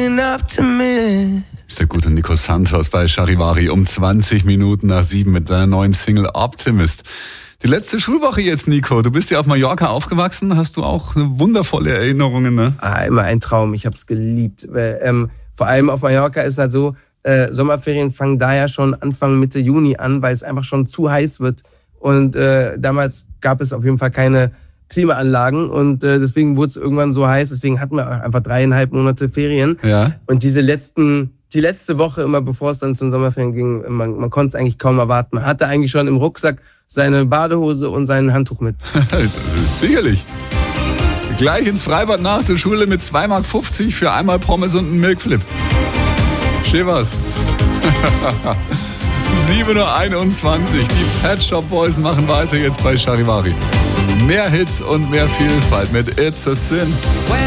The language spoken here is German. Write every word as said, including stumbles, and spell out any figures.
an optimist. Der gute Nico Santos bei Charivari um zwanzig Minuten nach sieben mit seiner neuen Single Optimist. Die letzte Schulwoche jetzt, Nico. Du bist ja auf Mallorca aufgewachsen. Hast du auch eine wundervolle Erinnerungen, ne? Ah, immer ein Traum. Ich hab's geliebt. Ähm, vor allem auf Mallorca ist halt so, äh, Sommerferien fangen da ja schon Anfang, Mitte Juni an, weil es einfach schon zu heiß wird. Und äh, damals gab es auf jeden Fall keine Klimaanlagen und äh, deswegen wurde es irgendwann so heiß. Deswegen hatten wir einfach dreieinhalb Monate Ferien. Ja. Und diese letzten... Die letzte Woche, immer bevor es dann zum Sommerferien ging, man, man konnte es eigentlich kaum erwarten. Man hatte eigentlich schon im Rucksack seine Badehose und sein Handtuch mit. Sicherlich. Gleich ins Freibad nach der Schule mit zwei Mark fünfzig für einmal Pommes und einen Milkflip. Schön was. sieben Uhr einundzwanzig. Die Pet Shop Boys machen weiter jetzt bei Charivari. Mehr Hits und mehr Vielfalt mit It's a Sin.